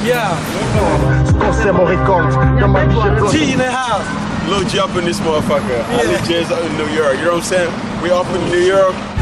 Yeah. G in the house. Lil G up in this motherfucker. Yeah. Ali J's out in New York. You know what I'm saying? We up in New York.